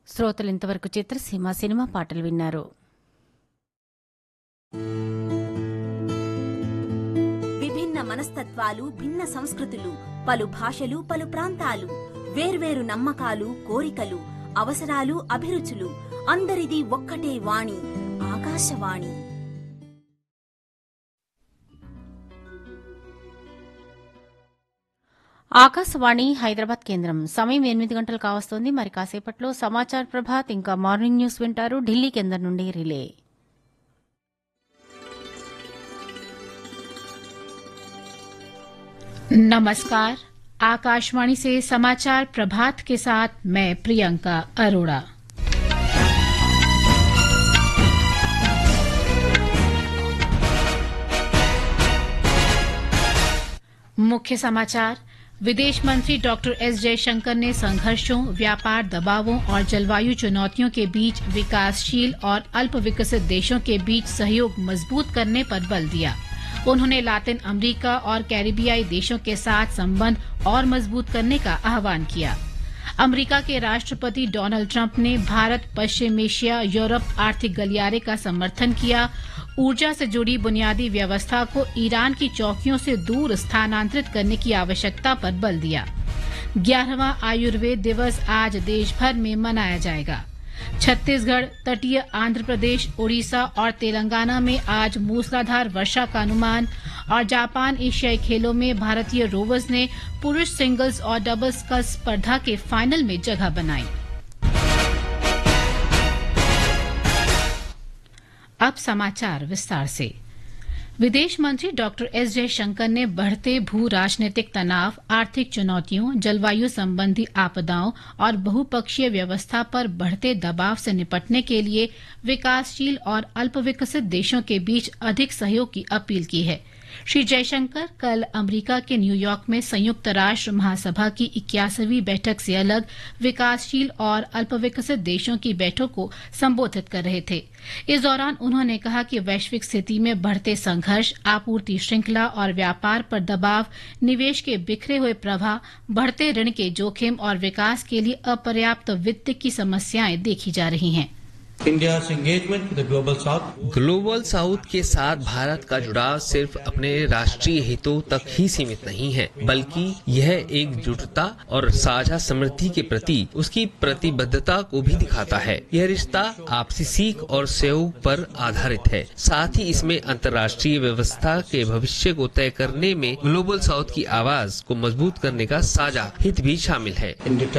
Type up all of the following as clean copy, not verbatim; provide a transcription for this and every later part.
శ్రోతలు ఇంతవరకు చిత్రసీమ సినిమా పాటలు విన్నారు. విభిన్న మనస్తత్వాలు, భిన్న సంస్కృతులు, పలు భాషలు, పలు ప్రాంతాలు, వేర్వేరు నమ్మకాలు, కోరికలు, అవసరాలు, అభిరుచులు, అందరిది ఒక్కటే వాణి, ఆకాశవాణి. ఆకాశవాణి హైదరాబాద్ కేంద్రం. సమయం 8 గంటలు కావస్తోంది. మరి కాసేపట్లో సమాచార్ ప్రభాత్, ఇంకా మార్నింగ్ న్యూస్ వింటారు. ఢిల్లీ కేంద్రం నుండి రిలే. नमस्कार, आकाशवाणी से समाचार प्रभात के साथ मैं प्रियंका अरोड़ा। मुख्य समाचार। विदेश मंत्री डॉक्टर एस जयशंकर ने संघर्षों, व्यापार दबावों और जलवायु चुनौतियों के बीच विकासशील और अल्प विकसित देशों के बीच सहयोग मजबूत करने पर बल दिया। उन्होंने लातिन अमेरिका और कैरिबियाई देशों के साथ संबंध और मजबूत करने का आह्वान किया। अमेरिका के राष्ट्रपति डोनाल्ड ट्रंप ने भारत, पश्चिम एशिया, यूरोप आर्थिक गलियारे का समर्थन किया। ऊर्जा से जुड़ी बुनियादी व्यवस्था को ईरान की चौकियों से दूर स्थानांतरित करने की आवश्यकता पर बल दिया। 11वां आयुर्वेद दिवस आज देश भर में मनाया जाएगा। छत्तीसगढ़, तटीय आंध्र प्रदेश, उड़ीसा और तेलंगाना में आज मूसलाधार वर्षा का अनुमान। और जापान एशियाई खेलों में भारतीय रोवर्स ने पुरुष सिंगल्स और डबल्स का स्पर्धा के फाइनल में जगह बनाई। अब समाचार विस्तार से। विदेश मंत्री डॉक्टर एस जयशंकर ने बढ़ते भू राजनीतिक तनाव, आर्थिक चुनौतियों, जलवायु संबंधी आपदाओं और बहुपक्षीय व्यवस्था पर बढ़ते दबाव से निपटने के लिए विकासशील और अल्पविकसित देशों के बीच अधिक सहयोग की अपील की है। श्री जयशंकर कल अमेरिका के न्यूयॉर्क में संयुक्त राष्ट्र महासभा की 81वीं बैठक से अलग विकासशील और अल्पविकसित देशों की बैठक को संबोधित कर रहे थे। इस दौरान उन्होंने कहा कि वैश्विक स्थिति में बढ़ते संघर्ष, आपूर्ति श्रृंखला और व्यापार पर दबाव, निवेश के बिखरे हुए प्रवाह, बढ़ते ऋण के जोखिम और विकास के लिए अपर्याप्त वित्त की समस्याएं देखी जा रही हैं। ग्लोबल साउथ के साथ भारत का जुड़ाव सिर्फ अपने राष्ट्रीय हितों तक ही सीमित नहीं है, बल्कि यह एकजुटता और साझा समृद्धि के प्रति उसकी प्रतिबद्धता को भी दिखाता है। यह रिश्ता आपसी सीख और सहयोग पर आधारित है। साथ ही इसमें अंतर्राष्ट्रीय व्यवस्था के भविष्य को तय करने में ग्लोबल साउथ की आवाज को मजबूत करने का साझा हित भी शामिल है।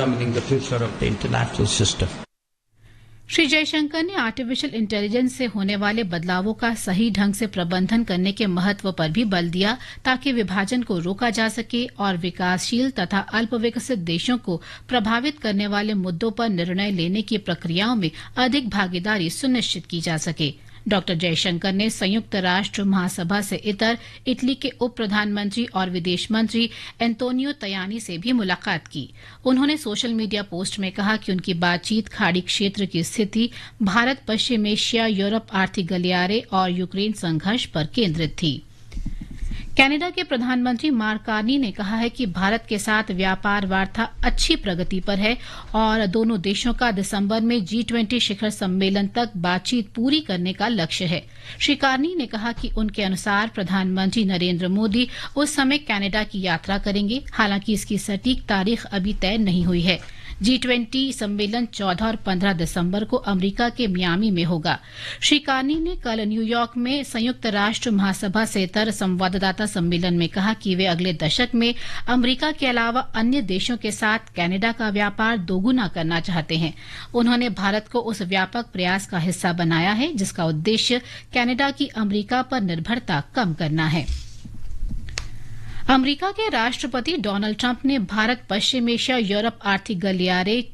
श्री जयशंकर ने आर्टिफिशियल इंटेलिजेंस से होने वाले बदलावों का सही ढंग से प्रबंधन करने के महत्व पर भी बल दिया, ताकि विभाजन को रोका जा सके और विकासशील तथा अल्पविकसित देशों को प्रभावित करने वाले मुद्दों पर निर्णय लेने की प्रक्रियाओं में अधिक भागीदारी सुनिश्चित की जा सके। डॉक्टर जयशंकर ने संयुक्त राष्ट्र महासभा से इतर इटली के उप प्रधानमंत्री और विदेश मंत्री एंटोनियो तयानी से भी मुलाकात की। उन्होंने सोशल मीडिया पोस्ट में कहा कि उनकी बातचीत खाड़ी क्षेत्र की स्थिति, भारत, पश्चिम एशिया, यूरोप आर्थिक गलियारे और यूक्रेन संघर्ष पर केंद्रित थी। कनाडा के प्रधानमंत्री मार्क कार्नी ने कहा है कि भारत के साथ व्यापार वार्ता अच्छी प्रगति पर है और दोनों देशों का दिसंबर में G20 शिखर सम्मेलन तक बातचीत पूरी करने का लक्ष्य है। श्री कार्नी ने कहा कि उनके अनुसार प्रधानमंत्री नरेंद्र मोदी उस समय कनाडा की यात्रा करेंगे, हालांकि इसकी सटीक तारीख अभी तय नहीं हुई है। G20 सम्मेलन 14 और 15 दिसंबर को अमेरिका के मियामी में होगा। श्री कार्नी ने कल न्यूयॉर्क में संयुक्त राष्ट्र महासभा से इतर संवाददाता सम्मेलन में कहा कि वे अगले दशक में अमेरिका के अलावा अन्य देशों के साथ कनाडा का व्यापार दोगुना करना चाहते हैं। उन्होंने भारत को उस व्यापक प्रयास का हिस्सा बनाया है जिसका उद्देश्य कनाडा की अमेरिका पर निर्भरता कम करना है। अमेरिका के राष्ट्रपति डोनाल्ड ट्रंप ने भारत, पश्चिम एशिया, यूरोप आर्थिक गलियारे